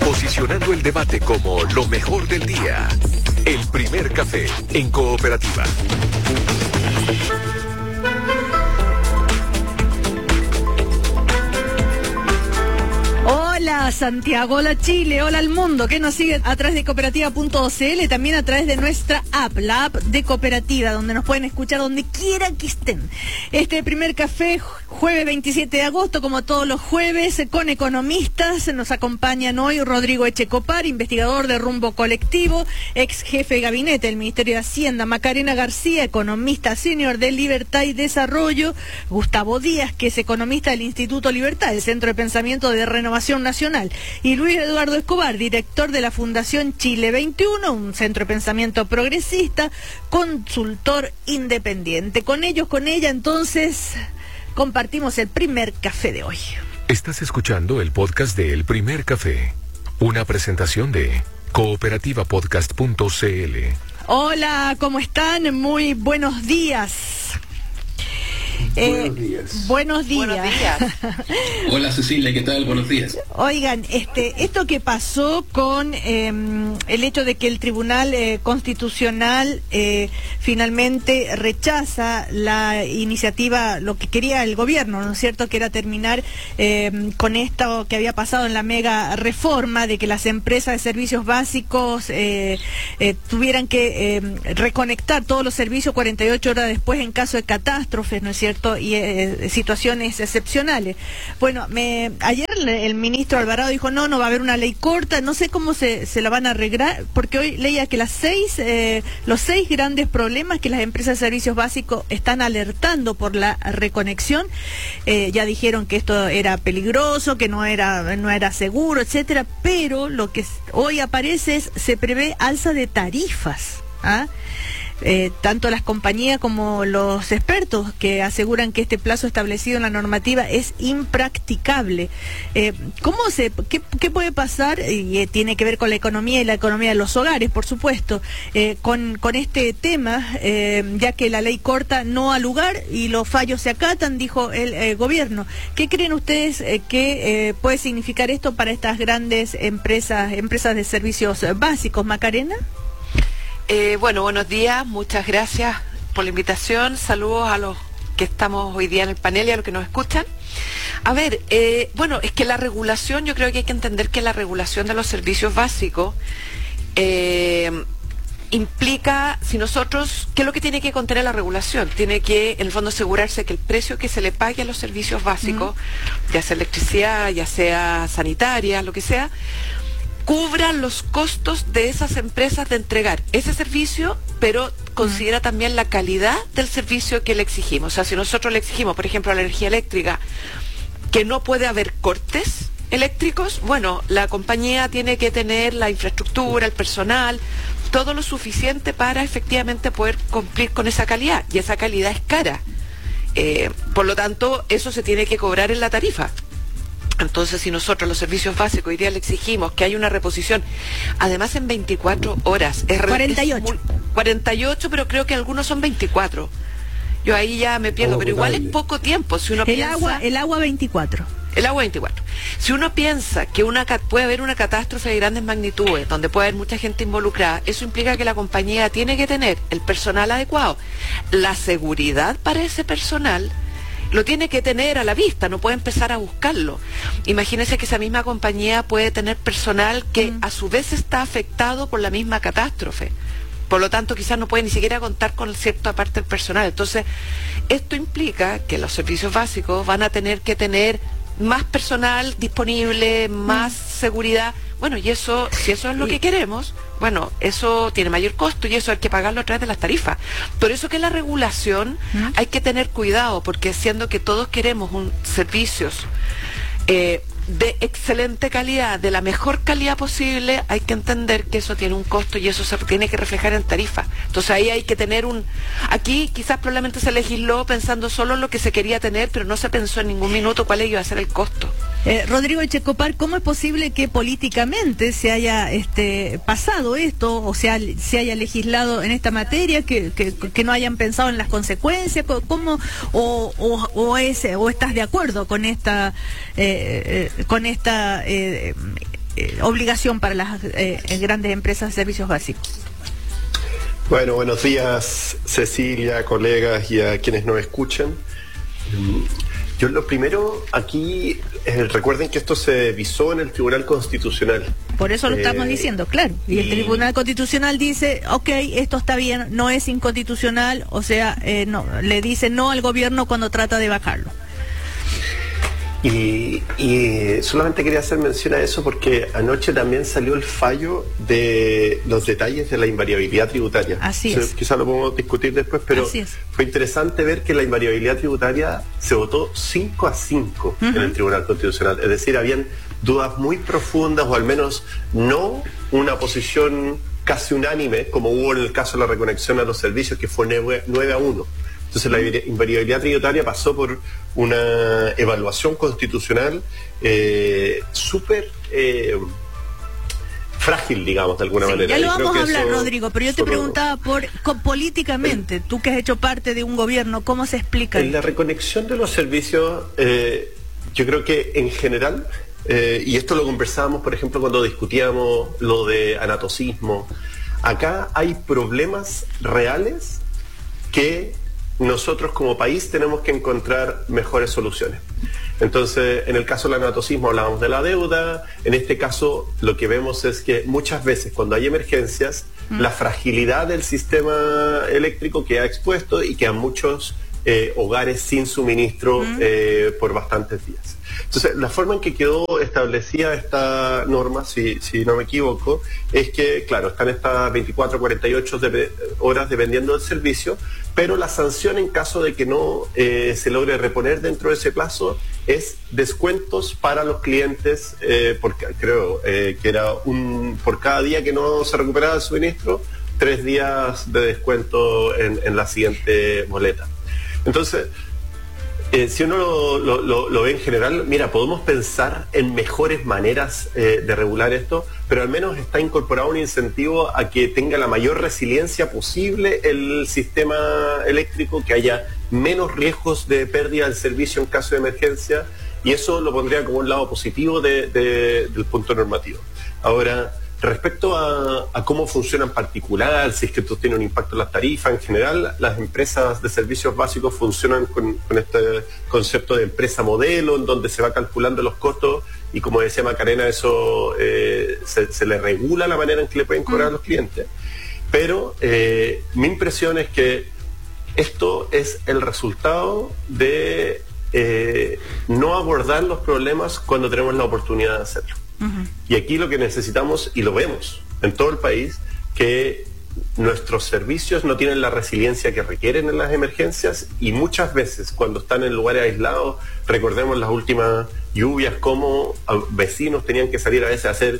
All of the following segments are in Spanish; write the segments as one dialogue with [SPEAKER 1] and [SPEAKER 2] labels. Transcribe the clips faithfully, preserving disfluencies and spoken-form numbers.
[SPEAKER 1] Posicionando el debate como lo mejor del día. El primer café en Cooperativa.
[SPEAKER 2] Hola Santiago, hola Chile, hola al mundo que nos sigue a través de cooperativa punto c l, también a través de nuestra app, la app de Cooperativa, donde nos pueden escuchar donde quiera que estén. Este primer café, jueves veintisiete de agosto, como todos los jueves, con economistas, nos acompañan hoy Rodrigo Echecopar, investigador de Rumbo Colectivo, ex jefe de gabinete del Ministerio de Hacienda, Macarena García, economista senior de Libertad y Desarrollo, Gustavo Díaz, que es economista del Instituto Libertad, el Centro de Pensamiento de Renovación Nacional, y Luis Eduardo Escobar, director de la Fundación Chile veintiuno, un centro de pensamiento progresista, consultor independiente. Con ellos, con ella, entonces, compartimos el primer café de hoy.
[SPEAKER 1] Estás escuchando el podcast de El Primer Café, una presentación de cooperativa podcast punto c l.
[SPEAKER 2] Hola, ¿cómo están? Muy buenos días. Eh,
[SPEAKER 3] buenos días.
[SPEAKER 2] Buenos días.
[SPEAKER 4] Buenos días.
[SPEAKER 3] Hola Cecilia, ¿qué tal? Buenos días.
[SPEAKER 2] Oigan, este, esto que pasó con eh, el hecho de que el Tribunal eh, Constitucional eh, finalmente rechaza la iniciativa, lo que quería el gobierno, ¿no es cierto?, que era terminar eh, con esto que había pasado en la mega reforma de que las empresas de servicios básicos eh, eh, tuvieran que eh, reconectar todos los servicios cuarenta y ocho horas después en caso de catástrofes, ¿no es cierto?, y eh, situaciones excepcionales. Bueno, me, ayer el, el ministro Alvarado dijo, no, no va a haber una ley corta, no sé cómo se, se la van a arreglar, porque hoy leía que las seis, eh, los seis grandes problemas que las empresas de servicios básicos están alertando por la reconexión, eh, ya dijeron que esto era peligroso, que no era, no era seguro, etcétera, pero lo que hoy aparece es, se prevé alza de tarifas, ¿ah? Eh, tanto las compañías como los expertos que aseguran que este plazo establecido en la normativa es impracticable. Eh, ¿cómo se, qué, qué puede pasar? Y eh, tiene que ver con la economía y la economía de los hogares, por supuesto, eh, con, con este tema, eh, ya que la ley corta no ha lugar y los fallos se acatan, dijo el eh, gobierno. ¿Qué creen ustedes eh, que eh, puede significar esto para estas grandes empresas, empresas de servicios básicos, Macarena?
[SPEAKER 4] Eh, bueno, buenos días, muchas gracias por la invitación, saludos a los que estamos hoy día en el panel y a los que nos escuchan. A ver, eh, bueno, es que la regulación, yo creo que hay que entender que la regulación de los servicios básicos eh, implica, si nosotros, ¿qué es lo que tiene que contener la regulación? Tiene que, en el fondo, asegurarse que el precio que se le pague a los servicios básicos, mm. ya sea electricidad, ya sea sanitaria, lo que sea, cubran los costos de esas empresas de entregar ese servicio, pero considera también la calidad del servicio que le exigimos. O sea, si nosotros le exigimos, por ejemplo, a la energía eléctrica, que no puede haber cortes eléctricos, bueno, la compañía tiene que tener la infraestructura, el personal, todo lo suficiente para efectivamente poder cumplir con esa calidad, y esa calidad es cara. Eh, por lo tanto, eso se tiene que cobrar en la tarifa. Entonces, si nosotros los servicios básicos hoy día le exigimos que haya una reposición, además en veinticuatro horas, es
[SPEAKER 2] cuarenta y ocho.
[SPEAKER 4] Muy, cuarenta y ocho, pero creo que algunos son veinticuatro. Yo ahí ya me pierdo,
[SPEAKER 3] oh,
[SPEAKER 4] pero igual
[SPEAKER 3] dale.
[SPEAKER 4] es poco tiempo. Si uno
[SPEAKER 2] El
[SPEAKER 4] piensa,
[SPEAKER 2] agua, el agua veinticuatro.
[SPEAKER 4] El agua veinticuatro. Si uno piensa que una puede haber una catástrofe de grandes magnitudes, donde puede haber mucha gente involucrada, eso implica que la compañía tiene que tener el personal adecuado, la seguridad para ese personal, lo tiene que tener a la vista, no puede empezar a buscarlo. Imagínense que esa misma compañía puede tener personal que mm. a su vez está afectado por la misma catástrofe. Por lo tanto, quizás no puede ni siquiera contar con cierta parte del personal. Entonces, esto implica que los servicios básicos van a tener que tener más personal disponible, más mm. seguridad. Bueno, y eso, si eso es lo que queremos, bueno, eso tiene mayor costo y eso hay que pagarlo a través de las tarifas. Por eso que la regulación ¿Mm? hay que tener cuidado, porque siendo que todos queremos un servicios eh, de excelente calidad, de la mejor calidad posible, hay que entender que eso tiene un costo y eso se tiene que reflejar en tarifa. Entonces ahí hay que tener un... Aquí quizás probablemente se legisló pensando solo en lo que se quería tener, pero no se pensó en ningún minuto cuál iba a ser el costo.
[SPEAKER 2] Eh, Rodrigo Echecopar, ¿cómo es posible que políticamente se haya este, pasado esto, o sea, se haya legislado en esta materia, que, que, que no hayan pensado en las consecuencias? ¿Cómo, o, o, o, es, o estás de acuerdo con esta, eh, con esta eh, eh, obligación para las eh, grandes empresas de servicios básicos.
[SPEAKER 5] Bueno, buenos días, Cecilia, colegas y a quienes nos escuchan. Yo lo primero, aquí, eh, recuerden que esto se visó en el Tribunal Constitucional.
[SPEAKER 2] Por eso lo
[SPEAKER 5] eh,
[SPEAKER 2] estamos diciendo, claro. Y, y el Tribunal Constitucional dice, ok, esto está bien, no es inconstitucional, o sea, eh, no, le dice no al gobierno cuando trata de bajarlo.
[SPEAKER 5] Y, y solamente quería hacer mención a eso porque anoche también salió el fallo de los detalles de la invariabilidad tributaria.
[SPEAKER 2] Así es.
[SPEAKER 5] Quizás lo podemos discutir después, pero fue interesante ver que la invariabilidad tributaria se votó cinco a cinco uh-huh. en el Tribunal Constitucional. Es decir, habían dudas muy profundas, o al menos no una posición casi unánime, como hubo en el caso de la reconexión a los servicios, que fue nueve a uno. Entonces la invariabilidad tributaria pasó por una evaluación constitucional eh, súper eh, frágil, digamos, de alguna sí, manera.
[SPEAKER 2] Ya lo vamos a hablar, Rodrigo, pero yo te preguntaba por con, políticamente, tú que has hecho parte de un gobierno, ¿cómo se explica?
[SPEAKER 5] En la reconexión de los servicios, eh, yo creo que en general, eh, y esto lo conversábamos, por ejemplo, cuando discutíamos lo de anatocismo, acá hay problemas reales que nosotros como país tenemos que encontrar mejores soluciones. Entonces, en el caso del anatocismo hablábamos de la deuda. En este caso, lo que vemos es que muchas veces cuando hay emergencias, mm. la fragilidad del sistema eléctrico queda expuesto y quedan muchos eh, hogares sin suministro mm. eh, por bastantes días. Entonces, la forma en que quedó establecida esta norma, si, si no me equivoco, es que, claro, están estas veinticuatro a cuarenta y ocho de, horas dependiendo del servicio, pero la sanción en caso de que no eh, se logre reponer dentro de ese plazo es descuentos para los clientes, eh, porque creo eh, que era un por cada día que no se recuperaba el suministro, tres días de descuento en, en la siguiente boleta. Entonces, Eh, si uno lo, lo, lo, lo ve en general, mira, podemos pensar en mejores maneras eh, de regular esto, pero al menos está incorporado un incentivo a que tenga la mayor resiliencia posible el sistema eléctrico, que haya menos riesgos de pérdida del servicio en caso de emergencia, y eso lo pondría como un lado positivo de, de, del punto normativo. Ahora, respecto a, a cómo funciona en particular, si es que esto tiene un impacto en las tarifas, en general, las empresas de servicios básicos funcionan con, con este concepto de empresa modelo, en donde se va calculando los costos y, como decía Macarena, eso eh, se, se le regula la manera en que le pueden cobrar a los clientes. Pero eh, mi impresión es que esto es el resultado de eh, no abordar los problemas cuando tenemos la oportunidad de hacerlo. Uh-huh. Y aquí lo que necesitamos, y lo vemos en todo el país, que nuestros servicios no tienen la resiliencia que requieren en las emergencias, y muchas veces cuando están en lugares aislados, recordemos las últimas lluvias, cómo vecinos tenían que salir a veces a hacer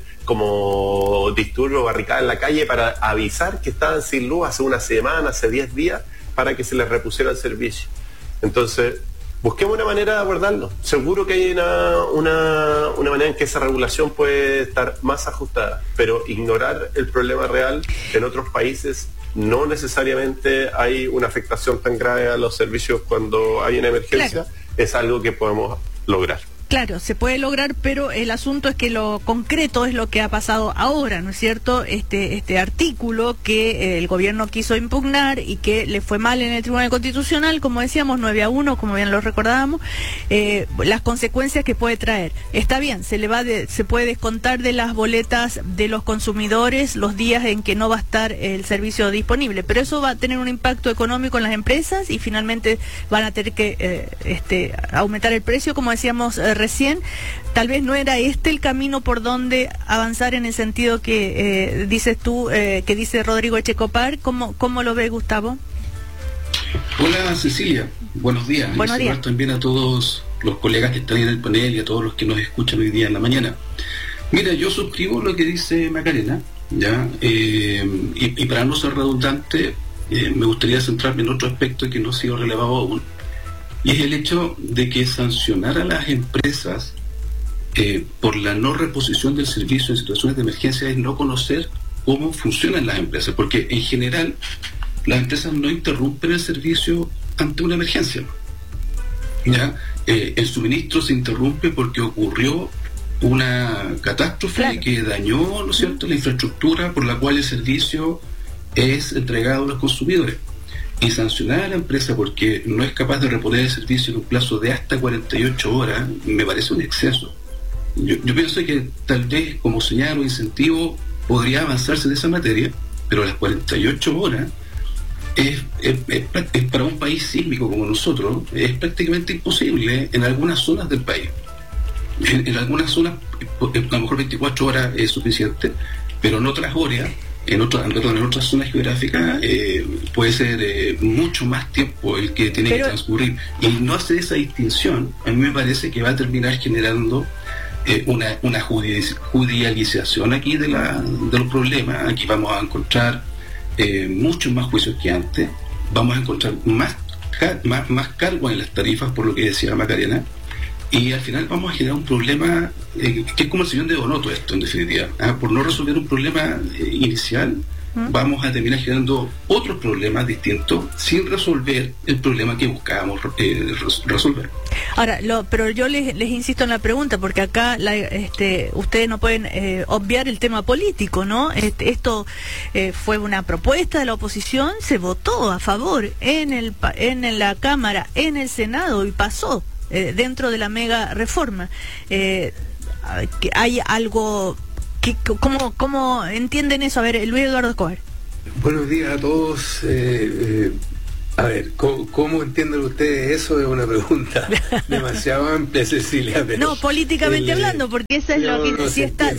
[SPEAKER 5] como disturbios, barricadas en la calle para avisar que estaban sin luz hace una semana, hace diez días, para que se les repusiera el servicio. Entonces, busquemos una manera de abordarlo. Seguro que hay una, una, una manera en que esa regulación puede estar más ajustada, pero ignorar el problema real en otros países, no necesariamente hay una afectación tan grave a los servicios cuando hay una emergencia, claro. Es algo que podemos lograr.
[SPEAKER 2] Claro, se puede lograr, pero el asunto es que lo concreto es lo que ha pasado ahora, ¿no es cierto? Este este artículo que eh, el gobierno quiso impugnar y que le fue mal en el Tribunal Constitucional, como decíamos, nueve a uno, como bien lo recordábamos, eh, las consecuencias que puede traer. Está bien, se le va de, se puede descontar de las boletas de los consumidores los días en que no va a estar el servicio disponible, pero eso va a tener un impacto económico en las empresas y finalmente van a tener que eh, este aumentar el precio, como decíamos eh, recién. Tal vez no era este el camino por donde avanzar en el sentido que eh, dices tú, eh, que dice Rodrigo Echecopar. ¿Cómo, cómo lo ve, Gustavo?
[SPEAKER 3] Hola, Cecilia, buenos días.
[SPEAKER 2] Buenos días.
[SPEAKER 3] También a todos los colegas que están en el panel y a todos los que nos escuchan hoy día en la mañana. Mira, yo suscribo lo que dice Macarena, ¿ya? Eh, y, y para no ser redundante, eh, me gustaría centrarme en otro aspecto que no ha sido relevado aún. Y es el hecho de que sancionar a las empresas eh, por la no reposición del servicio en situaciones de emergencia es no conocer cómo funcionan las empresas, porque en general las empresas no interrumpen el servicio ante una emergencia. ¿Ya? Eh, el suministro se interrumpe porque ocurrió una catástrofe claro. que dañó, ¿no es cierto?, la infraestructura por la cual el servicio es entregado a los consumidores. Y sancionar a la empresa porque no es capaz de reponer el servicio en un plazo de hasta cuarenta y ocho horas me parece un exceso. Yo, yo pienso que tal vez como señal o incentivo podría avanzarse de esa materia, pero las cuarenta y ocho horas es, es, es, es para un país sísmico como nosotros, es prácticamente imposible en algunas zonas del país. En, en algunas zonas a lo mejor veinticuatro horas es suficiente, pero en otras horas En, otro, perdón, en otras zonas geográficas eh, puede ser eh, mucho más tiempo el que tiene Pero... que transcurrir, y no hacer esa distinción a mí me parece que va a terminar generando eh, una, una judicialización aquí de, la, de los problemas. Aquí vamos a encontrar eh, muchos más juicios que antes, vamos a encontrar más, más, más cargo en las tarifas, por lo que decía Macarena, y al final vamos a generar un problema eh, que es como el sillón de Donoto esto, en definitiva. ¿Ah? Por no resolver un problema eh, inicial, ¿Mm? vamos a terminar generando otros problemas distintos sin resolver el problema que buscábamos eh, resolver.
[SPEAKER 2] Ahora, lo, pero yo les, les insisto en la pregunta, porque acá la, este, ustedes no pueden eh, obviar el tema político, ¿no? Este, esto eh, fue una propuesta de la oposición, se votó a favor en, el, en la Cámara, en el Senado, y pasó. Eh, dentro de la mega reforma eh, que hay algo que, ¿cómo, ¿cómo entienden eso? A ver, Luis Eduardo Escobar.
[SPEAKER 6] Buenos días a todos. eh, eh, a ver, ¿cómo, ¿cómo entienden ustedes eso? Es una pregunta demasiado amplia, Cecilia, pero
[SPEAKER 2] no, políticamente el, hablando, porque eso es no, lo que
[SPEAKER 6] no,
[SPEAKER 2] si estás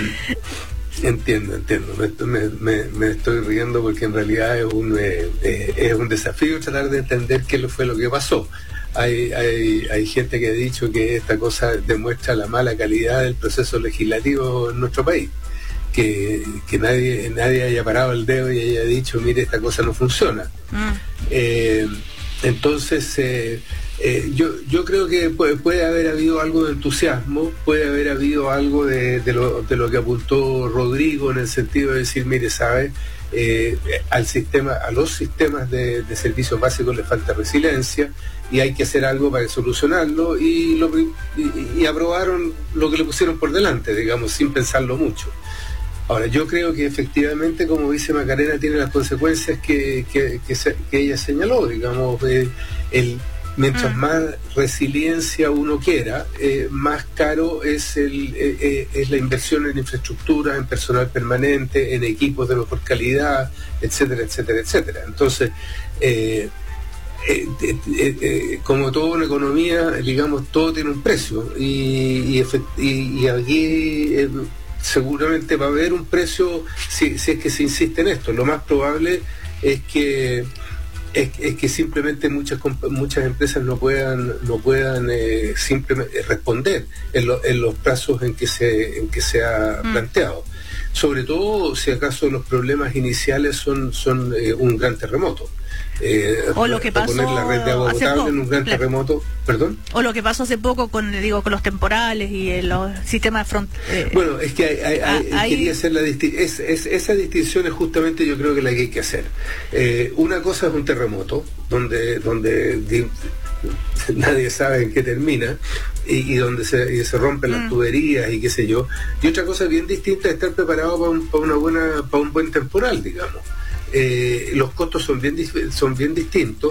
[SPEAKER 6] Entiendo, entiendo. Me, me, me estoy riendo porque en realidad es un, eh, eh, es un desafío tratar de entender qué fue lo que pasó. Hay, hay, hay gente que ha dicho que esta cosa demuestra la mala calidad del proceso legislativo en nuestro país, que, que nadie, nadie haya parado el dedo y haya dicho, mire, esta cosa no funciona. Mm. Eh, entonces, eh, eh, yo, yo creo que puede, puede haber habido algo de entusiasmo, puede haber habido algo de, de, lo, de lo que apuntó Rodrigo, en el sentido de decir, mire, ¿sabe? Eh, al sistema, a los sistemas de, de servicios básicos les falta resiliencia y hay que hacer algo para solucionarlo, y, lo, y, y aprobaron lo que le pusieron por delante, digamos, sin pensarlo mucho. Ahora, yo creo que efectivamente, como dice Macarena, tiene las consecuencias que, que, que, se, que ella señaló, digamos, eh, el mientras mm. más resiliencia uno quiera, eh, más caro es, el, eh, eh, es la inversión en infraestructura, en personal permanente, en equipos de mejor calidad, etcétera, etcétera, etcétera. Entonces, eh, eh, eh, eh, como toda una economía, digamos, todo tiene un precio, y, y, y, y aquí eh, seguramente va a haber un precio si, si es que se insiste en esto. Lo más probable es que Es, es que simplemente muchas muchas empresas no puedan no puedan eh, simplemente responder en, lo, en los plazos en que se en que se ha mm. planteado, sobre todo si acaso los problemas iniciales son son eh, un gran terremoto. Eh,
[SPEAKER 2] o lo que pasó
[SPEAKER 6] poner la red de agua potable en un gran
[SPEAKER 2] claro.
[SPEAKER 6] terremoto, perdón.
[SPEAKER 2] O lo que pasó hace poco con digo con los temporales y el, los sistemas front. Eh,
[SPEAKER 6] bueno, es que hay, hay, hay, hay, quería hacer la disti- es, es, esa distinción es justamente, yo creo que la que hay que hacer. Eh, una cosa es un terremoto donde donde di, nadie sabe en qué termina y, y donde se, y se rompen mm. las tuberías y qué sé yo. Y otra cosa bien distinta es estar preparado para un, para una buena para un buen temporal, digamos. Eh, los costos son bien son bien distintos,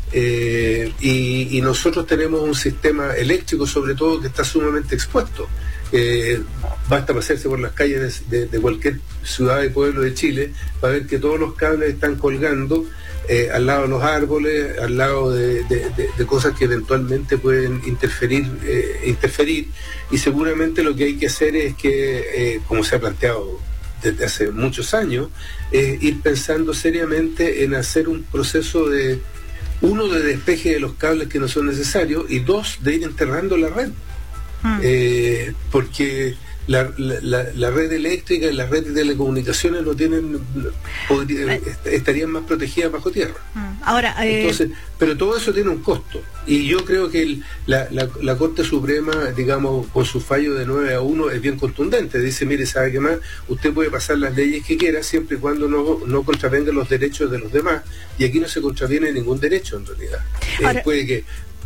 [SPEAKER 6] eh, y, y nosotros tenemos un sistema eléctrico, sobre todo, que está sumamente expuesto. Eh, basta pasearse por las calles de, de, de cualquier ciudad y pueblo de Chile para ver que todos los cables están colgando eh, al lado de los árboles, al lado de, de, de, de cosas que eventualmente pueden interferir eh, interferir y seguramente lo que hay que hacer es que, eh, como se ha planteado desde hace muchos años, eh, ir pensando seriamente en hacer un proceso de, uno, de despeje de los cables que no son necesarios, y dos, de ir enterrando la red. Mm. Eh, porque la, la, la red eléctrica y la red de telecomunicaciones no tienen, podría, est- estarían más protegidas bajo tierra.
[SPEAKER 2] Mm. Ahora, eh...
[SPEAKER 6] entonces, pero todo eso tiene un costo, y yo creo que el, la, la, la Corte Suprema, digamos, con su fallo de nueve a uno es bien contundente. Dice, mire, ¿sabe qué más? Usted puede pasar las leyes que quiera siempre y cuando no, no contravenga los derechos de los demás, y aquí no se contraviene ningún derecho en realidad. Ahora... Eh, puede que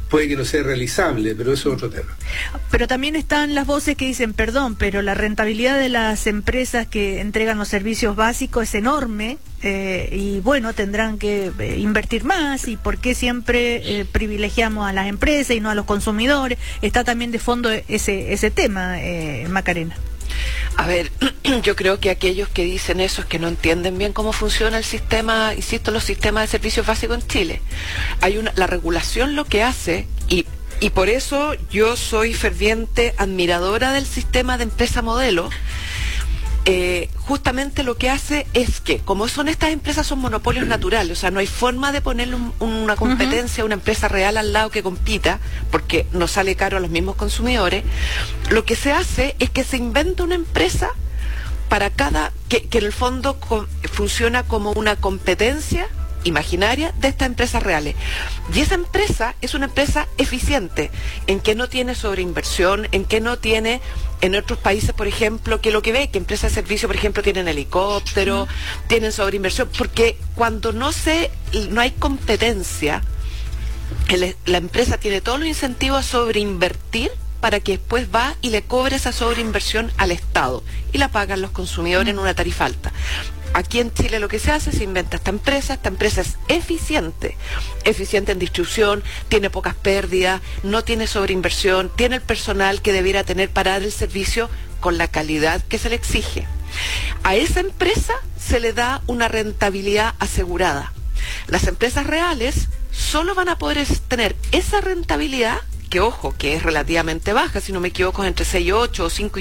[SPEAKER 6] puede que no sea realizable, pero eso es otro tema.
[SPEAKER 2] Pero también están las voces que dicen, perdón, pero la rentabilidad de las empresas que entregan los servicios básicos es enorme, eh, y bueno, tendrán que eh, invertir más, y por qué siempre eh, privilegiamos a las empresas y no a los consumidores. Está también de fondo ese, ese tema, eh, Macarena.
[SPEAKER 4] A ver, yo creo que aquellos que dicen eso es que no entienden bien cómo funciona el sistema, insisto, los sistemas de servicios básicos en Chile. Hay una, la regulación lo que hace, y, y por eso yo soy ferviente admiradora del sistema de empresa modelo, eh, justamente lo que hace es que, como son estas empresas, son monopolios naturales, o sea, no hay forma de ponerle un, una competencia a una empresa real al lado que compita, porque nos sale caro a los mismos consumidores. Lo que se hace es que se inventa una empresa para cada, que, que en el fondo co- funciona como una competencia imaginaria de estas empresas reales. Y esa empresa es una empresa eficiente, en que no tiene sobreinversión, en que no tiene, en otros países, por ejemplo, que lo que ve, que empresas de servicio, por ejemplo, tienen helicóptero, mm. tienen sobreinversión, porque cuando no se, no hay competencia, el, la empresa tiene todos los incentivos a sobreinvertir para que después va y le cobre esa sobreinversión al Estado y la pagan los consumidores mm. en una tarifa alta. Aquí en Chile lo que se hace, se inventa esta empresa, esta empresa es eficiente, eficiente en distribución, tiene pocas pérdidas, no tiene sobreinversión, tiene el personal que debiera tener para dar el servicio con la calidad que se le exige. A esa empresa se le da una rentabilidad asegurada. Las empresas reales solo van a poder tener esa rentabilidad, que ojo, que es relativamente baja, si no me equivoco, es entre seis y ocho o cinco